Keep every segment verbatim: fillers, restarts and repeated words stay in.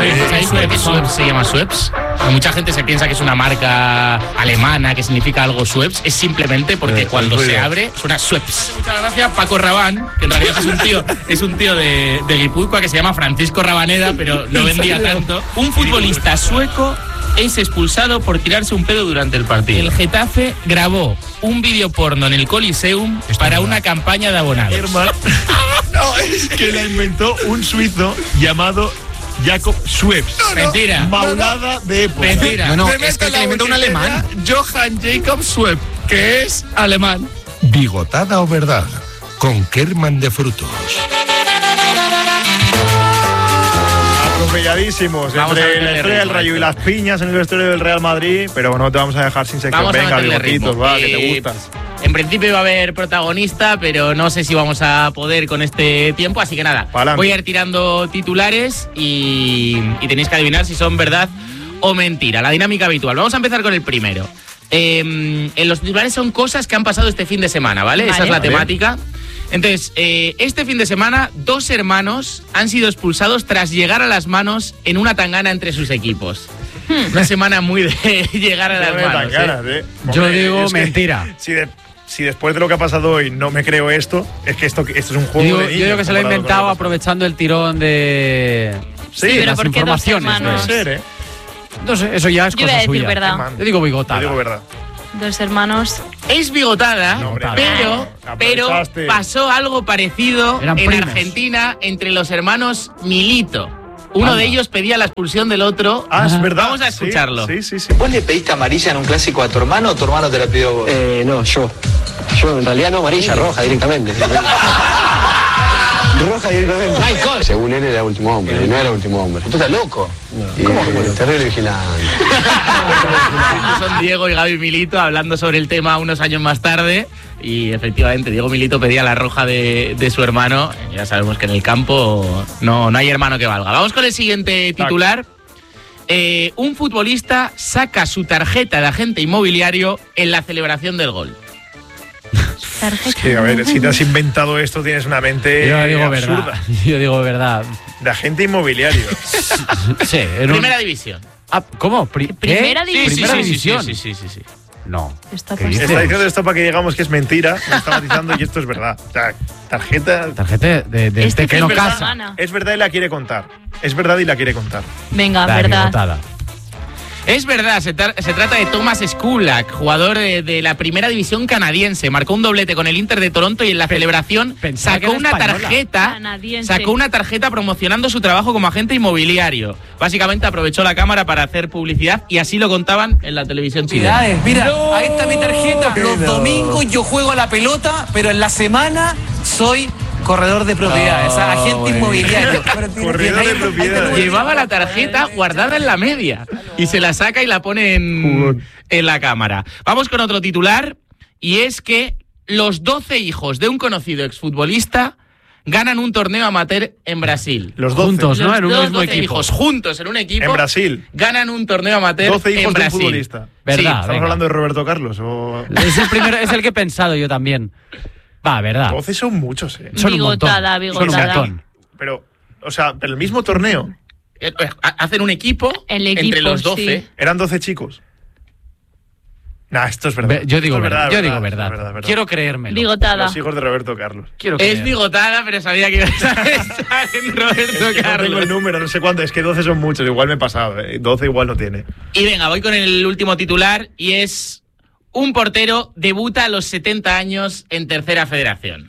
¿Sabéis por qué Schweppes se llama Schweppes? Mucha gente se piensa que es una marca alemana, que significa algo Schweppes. Es simplemente porque eh, cuando se abre suena Schweppes. Muchas gracias Paco Rabanne, que en realidad es un tío, es un tío de, de Guipúzcoa que se llama Francisco Rabaneda, pero no vendía tanto. Un futbolista sueco es expulsado por tirarse un pedo durante el partido. El Getafe grabó un vídeo porno en el Coliseum para una campaña de abonados. Hermano, no, es que la inventó un suizo llamado Jakob Schweppes. No, no. Mentira. Maulada no, no. de época. Mentira. No, no, es que la inventó un alemán. Johann Jakob Schweppes, que es alemán. Bigotada o verdad, con Kerman de Frutos. Atropelladísimos entre la historia del Rayo y las piñas en el vestuario del Real Madrid, pero no te vamos a dejar sin sección. Venga, bigotitos, va, que te gustas. En principio iba a haber protagonista, pero no sé si vamos a poder con este tiempo, así que nada, Palante. Voy a ir tirando titulares y, y tenéis que adivinar si son verdad o mentira. La dinámica habitual. Vamos a empezar con el primero. Eh, en los titulares son cosas que han pasado este fin de semana, ¿vale? vale. Esa es la temática. Entonces, eh, este fin de semana, dos hermanos han sido expulsados tras llegar a las manos en una tangana entre sus equipos. Hmm. Una semana muy de llegar a las manos. Tanganas, ¿eh? ¿eh? Yo Hombre, digo mentira. Si, de, si después de lo que ha pasado hoy no me creo esto, es que esto, esto es un juego digo, de niños. Yo digo que se lo ha inventado aprovechando el tirón de sí, sí, pero las ¿por qué informaciones. Dos Puede ser, ¿eh? No sé, eso ya es yo cosa voy a decir suya. Verdad. Yo digo bigotada. Yo digo verdad. Dos hermanos. Es bigotada, no, pero, pero pasó algo parecido Eran en primos. Argentina entre los hermanos Milito. Uno Anda. de ellos pedía la expulsión del otro. Ah, es verdad. Vamos a escucharlo. Sí, sí, sí, sí. ¿Vos le pediste amarilla en un clásico a tu hermano o tu hermano te la pidió vos? Eh, no, yo. Yo en realidad no amarilla, roja directamente. Roja directamente. Michael. Según él era el último hombre, no era el último hombre. ¿Tú estás loco? No. ¿Cómo que bueno? Terrible vigilante. Son Diego y Gaby Milito hablando sobre el tema unos años más tarde. Y efectivamente, Diego Milito pedía la roja de, de su hermano. Ya sabemos que en el campo no, no hay hermano que valga. Vamos con el siguiente titular. Eh, un futbolista saca su tarjeta de agente inmobiliario en la celebración del gol. Es que, a ver, si te has inventado esto, tienes una mente Yo digo absurda. Verdad. Yo digo verdad. De agente inmobiliario. Sí, en Primera un... división. Ah, ¿cómo? Pri ¿Primera ¿Qué? división? Sí, Primera sí, sí, división. Sí, sí, sí, sí, sí. No. Está, está diciendo esto para que digamos que es mentira. Me está matizando y esto es verdad. O sea, tarjeta. Tarjeta de, de este que no casa. Es verdad y la quiere contar. Es verdad y la quiere contar. Venga, la verdad. Bigotada. Es verdad, se, tra se trata de Thomas Skulak, jugador de, de la primera división canadiense. Marcó un doblete con el Inter de Toronto y en la celebración Pensaba sacó una española. tarjeta, Canadiense. sacó una tarjeta promocionando su trabajo como agente inmobiliario. Básicamente aprovechó la cámara para hacer publicidad y así lo contaban en la televisión chilena. Mira, no, ahí está mi tarjeta. Los no. domingos yo juego a la pelota, pero en la semana soy corredor de propiedades, oh, agente bueno. inmobiliario. Corredor de propiedades. Llevaba la tarjeta guardada en la media y se la saca y la pone en, en la cámara. Vamos con otro titular y es que los doce hijos de un conocido exfutbolista ganan un torneo amateur en Brasil. Los doce. Juntos, ¿no? Los en un mismo doce equipo. hijos juntos en un equipo. En Brasil. Ganan un torneo amateur doce hijos en de un Brasil. futbolista. Verdad. Sí, ¿Estamos venga. hablando de Roberto Carlos? O... Es el primero, es el que he pensado yo también. Va, verdad. doce son muchos, ¿eh? Son un montón. Bigotada, bigotada. Son un montón. Pero, o sea, pero el mismo torneo. Hacen un equipo, el equipo entre los doce. Sí. Eran doce chicos. Nah, esto es verdad. Yo digo es verdad. verdad. Yo verdad, digo verdad. verdad, verdad. Quiero creérmelo. Bigotada. Los hijos de Roberto Carlos. Quiero Es creérmelo. bigotada, pero sabía que ibas a pensar en Roberto Es que Carlos. no tengo el número, no sé cuánto. Es que doce son muchos. Igual me he pasado. ¿eh? doce igual no tiene. Y venga, voy con el último titular y es: un portero debuta a los setenta años en Tercera Federación.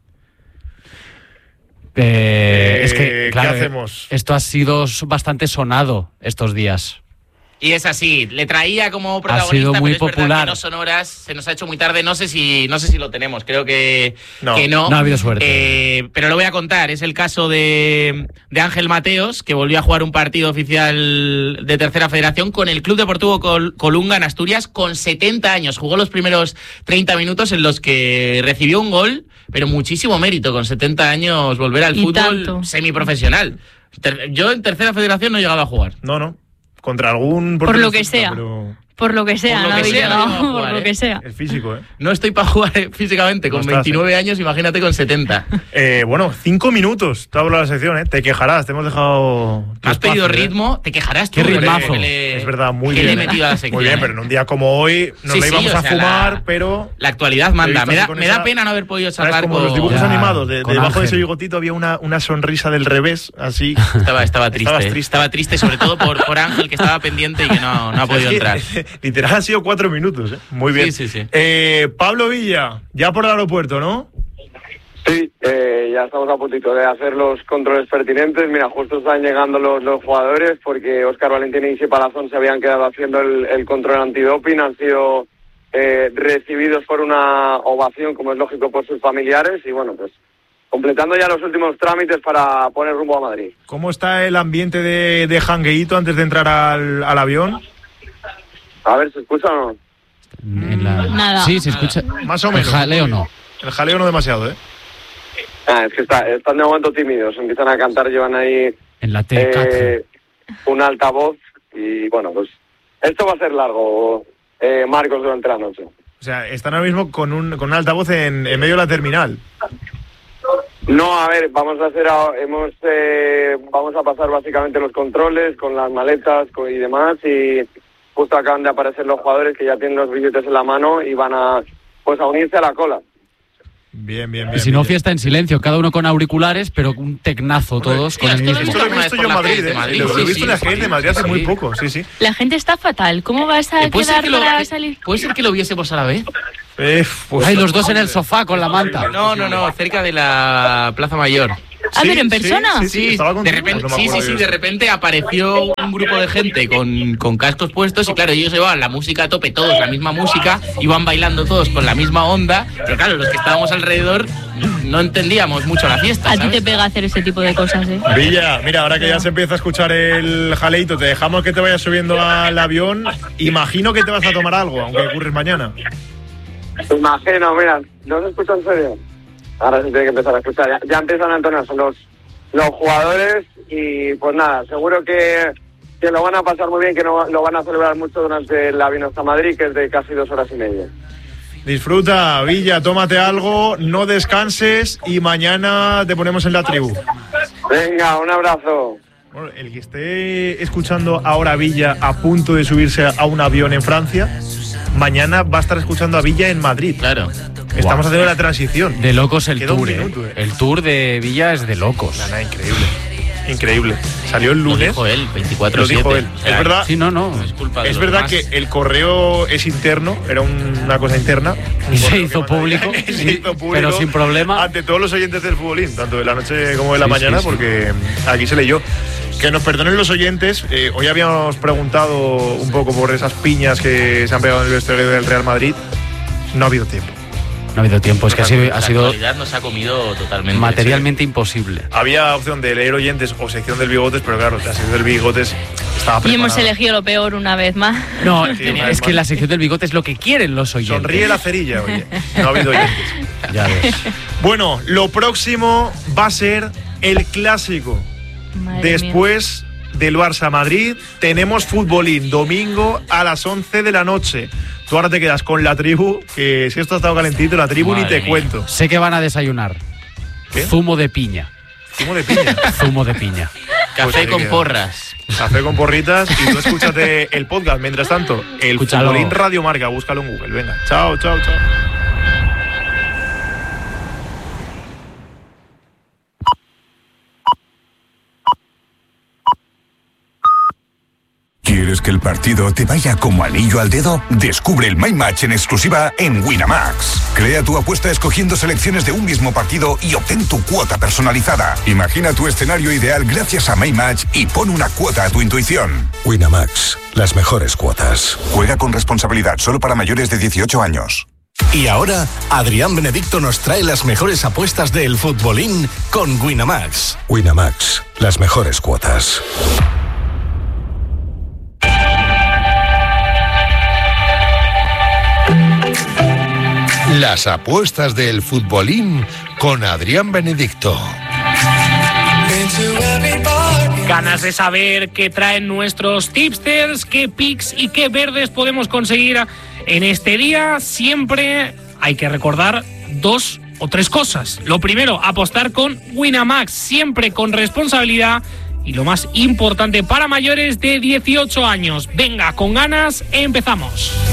Eh, Eh, es que, ¿qué claro, hacemos? esto ha sido bastante sonado estos días. Y es así, le traía como protagonista, sido muy pero es verdad popular. que no son horas, se nos ha hecho muy tarde, no sé si, no sé si lo tenemos, creo que No, que no. no ha habido suerte. Eh, pero lo voy a contar, es el caso de, de Ángel Mateos, que volvió a jugar un partido oficial de Tercera Federación con el Club Deportivo Col Colunga en Asturias con setenta años. Jugó los primeros treinta minutos en los que recibió un gol, pero muchísimo mérito, con setenta años volver al Y fútbol tanto. semiprofesional. Ter Yo en Tercera Federación no he llegado a jugar. No, no. Contra algún Por lo portero, que sea. Pero... Por lo que sea, por lo no que sea, llegado, no jugar, por lo ¿eh? que sea. El físico, ¿eh? No estoy para jugar físicamente con no estás, veintinueve ¿eh? años, imagínate con setenta. Eh, bueno, cinco minutos, te hablo de la sección, ¿eh? Te quejarás, te hemos dejado... ¿Has espacio, pedido ritmo? ¿eh? Te quejarás tú. Qué ritmazo. Le, es verdad, muy que bien. Le he metido a la sección, muy bien, ¿eh? pero en un día como hoy nos sí, la íbamos sí, a sea, fumar, la, pero... La actualidad manda. Me da, me esa, da pena no haber podido sacar como con... los dibujos ya, animados. De, de debajo Ángel. de ese bigotito había una, una sonrisa del revés, así. Estaba, estaba triste. triste. Estaba triste, sobre todo por, por Ángel, que estaba pendiente y que no, no ha podido entrar. Literal han sido cuatro minutos, ¿eh? Muy bien. Sí, sí, sí. Eh, Pablo Villa, ya por el aeropuerto, ¿no? Sí, eh, ya estamos a puntito de hacer los controles pertinentes. Mira, justo están llegando los, los jugadores porque Óscar Valentín y Isi Palazón se habían quedado haciendo el, el control antidoping. Han sido eh, recibidos por una ovación, como es lógico, por sus familiares. Y bueno, pues completando ya los últimos trámites para poner rumbo a Madrid. ¿Cómo está el ambiente de, de jangueíto antes de entrar al, al avión? A ver, ¿se escucha o no? En la... Nada. Sí, se escucha. Más o menos. El jaleo no. El jaleo no demasiado, ¿eh? Ah, es que está, están de momento tímidos. Empiezan a cantar, llevan ahí En la T cuatro. eh, un altavoz. Y bueno, pues esto va a ser largo, eh, Marcos, durante la noche. O sea, están ahora mismo con un, con un altavoz en, en medio de la terminal. No, a ver, vamos a hacer, a- hemos, eh, vamos a pasar básicamente los controles con las maletas con- y demás, y justo acaban de aparecer los jugadores que ya tienen los billetes en la mano y van a, pues, a unirse a la cola. Bien, bien, bien. Y si no, bien. fiesta en silencio, cada uno con auriculares, pero un tecnazo todos con el esto mismo. Esto lo he visto yo en Madrid, ¿eh? Madrid, Lo he sí, visto sí, en la sí, gente de sí, Madrid hace sí. muy poco, sí, sí. La gente está fatal. ¿Cómo vas a Eh, ¿Puede, ser quedar que lo, para eh, salir? ¿Puede ser que lo viésemos a la vez? Eh, pues, Hay los dos en el sofá con la manta. No, no, no, cerca de la Plaza Mayor. Ah, sí, pero en sí, persona. sí, sí, estaba de contigo. repente, No me sí, sí, acuerdo sí, yo de eso. repente apareció un grupo de gente con, con cascos puestos y claro, ellos llevaban la música a tope, todos la misma música, iban bailando todos con la misma onda, pero claro, los que estábamos alrededor no entendíamos mucho la fiesta, A ti ¿sabes? te pega hacer ese tipo de cosas, ¿eh? Villa, mira, ahora que ya se empieza a escuchar el jaleito, te dejamos que te vayas subiendo al avión. Imagino que te vas a tomar algo, aunque ocurres mañana. Imagino, mira, ¿no se escucha en serio? Ahora se tiene que empezar a escuchar, ya, ya empiezan a entonarse los, los jugadores y pues nada, seguro que, que lo van a pasar muy bien, que no, lo van a celebrar mucho durante el avión hasta Madrid, que es de casi dos horas y media. Disfruta, Villa, tómate algo, no descanses y mañana te ponemos en la tribu. Venga, un abrazo. Bueno, el que esté escuchando ahora a Villa a punto de subirse a un avión en Francia, mañana va a estar escuchando a Villa en Madrid. Claro. Estamos haciendo la transición. De locos el Queda un tour, eh. minuto, eh. El tour de Villa es de locos. Nada, increíble. Increíble. Salió el Lo lunes. dijo él, veinticuatro Lo dijo siete. él. Es verdad. Sí, no, no. Es culpa de Es los verdad demás. que el correo es interno, era un- una cosa interna. Un Y se correo hizo que manda- público, se sí, hizo público pero sin problema. Ante todos los oyentes del futbolín, tanto de la noche como de la Sí, mañana, sí, sí. porque aquí se leyó. Que nos perdonen los oyentes, eh, hoy habíamos preguntado un poco por esas piñas que se han pegado en el vestuario del Real Madrid. No ha habido tiempo. No ha habido tiempo, es que ha sido, ha La sido actualidad nos ha comido totalmente. materialmente imposible. Había opción de leer oyentes o sección del bigotes, pero claro, la sección del bigotes estaba Y preparada. hemos elegido lo peor una vez más. No, Sí, una es vez que más. la sección del bigote es lo que quieren los oyentes. Sonríe la cerilla, oye. No ha habido oyentes. Ya ves. Bueno, lo próximo va a ser el clásico. Madre Después del Barça Madrid, tenemos futbolín domingo a las once de la noche. Tú ahora te quedas con la tribu, que si esto ha estado calentito, la tribu Madre ni te mía. cuento. Sé que van a desayunar. ¿Qué? Zumo de piña. Zumo de piña. Zumo de piña. Café Pues ahí con queda. porras. Café con porritas y tú escúchate el podcast. Mientras tanto, el Escúchalo. futbolín Radio Marca, búscalo en Google. Venga, chao, chao, chao. ¿Quieres que el partido te vaya como anillo al dedo? Descubre el My Match en exclusiva en Winamax. Crea tu apuesta escogiendo selecciones de un mismo partido y obtén tu cuota personalizada. Imagina tu escenario ideal gracias a My Match y pon una cuota a tu intuición. Winamax, las mejores cuotas. Juega con responsabilidad solo para mayores de dieciocho años. Y ahora, Adrián Benedicto nos trae las mejores apuestas del futbolín con Winamax. Winamax, las mejores cuotas. Las apuestas del futbolín con Adrián Benedicto. Into every bar Ganas de saber qué traen nuestros tipsters, qué picks y qué verdes podemos conseguir en este día. Siempre hay que recordar dos o tres cosas. Lo primero, apostar con Winamax, siempre con responsabilidad. Y lo más importante, para mayores de dieciocho años. Venga, con ganas, empezamos.